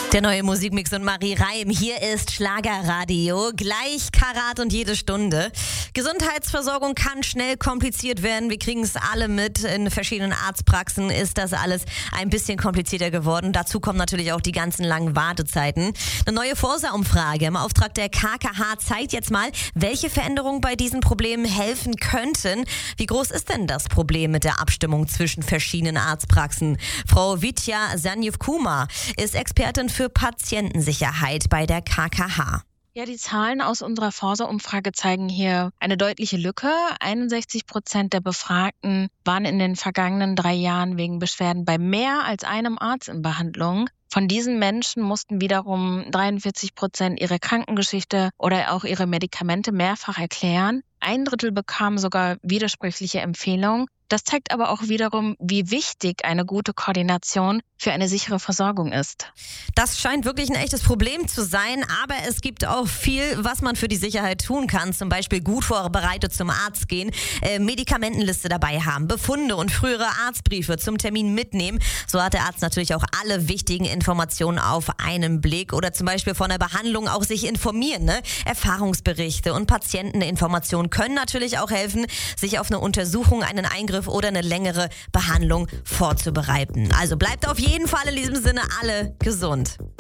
Der neue Musikmix und Marie Reim. Hier ist Schlagerradio. Gleich Karat und jede Stunde. Gesundheitsversorgung kann schnell kompliziert werden. Wir kriegen es alle mit. In verschiedenen Arztpraxen ist das alles ein bisschen komplizierter geworden. Dazu kommen natürlich auch die ganzen langen Wartezeiten. Eine neue Forsa-Umfrage im Auftrag der KKH zeigt jetzt mal, welche Veränderungen bei diesen Problemen helfen könnten. Wie groß ist denn das Problem mit der Abstimmung zwischen verschiedenen Arztpraxen? Frau Vidya Sanjeev-Kumar ist Expertin für Patientensicherheit bei der KKH. Ja, die Zahlen aus unserer Forsa-Umfrage zeigen hier eine deutliche Lücke. 61% der Befragten waren in den vergangenen 3 Jahren wegen Beschwerden bei mehr als einem Arzt in Behandlung. Von diesen Menschen mussten wiederum 43% ihre Krankengeschichte oder auch ihre Medikamente mehrfach erklären. 1/3 bekamen sogar widersprüchliche Empfehlungen. Das zeigt aber auch wiederum, wie wichtig eine gute Koordination für eine sichere Versorgung ist. Das scheint wirklich ein echtes Problem zu sein, aber es gibt auch viel, was man für die Sicherheit tun kann. Zum Beispiel gut vorbereitet zum Arzt gehen, Medikamentenliste dabei haben, Befunde und frühere Arztbriefe zum Termin mitnehmen. So hat der Arzt natürlich auch alle wichtigen Informationen auf einen Blick oder zum Beispiel von der Behandlung auch sich informieren. Ne? Erfahrungsberichte und Patienteninformationen können natürlich auch helfen, sich auf eine Untersuchung, einen Eingriff oder eine längere Behandlung vorzubereiten. Also bleibt auf jeden Fall in diesem Sinne alle gesund.